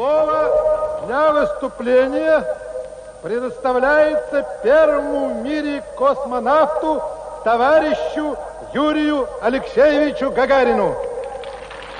Слово для выступления предоставляется первому в мире космонавту товарищу Юрию Алексеевичу Гагарину.